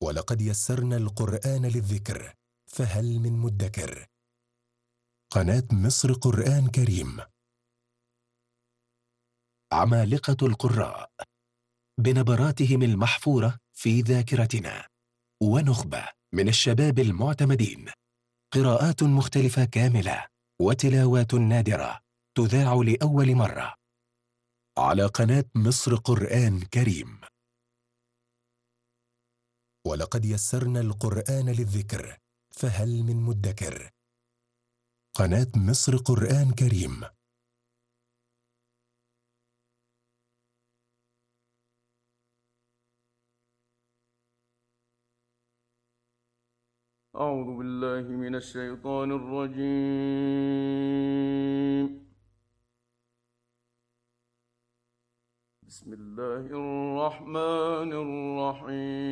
ولقد يسرنا القرآن للذكر فهل من مدكر. قناة مصر قرآن كريم. عمالقة القراء بنبراتهم المحفورة في ذاكرتنا، ونخبة من الشباب المعتمدين، قراءات مختلفة كاملة وتلاوات نادرة تذاع لأول مرة على قناة مصر قرآن كريم. ولقد يسرنا القرآن للذكر فهل من مدكر. قناة مصر قرآن كريم. أعوذ بالله من الشيطان الرجيم. بسم الله الرحمن الرحيم.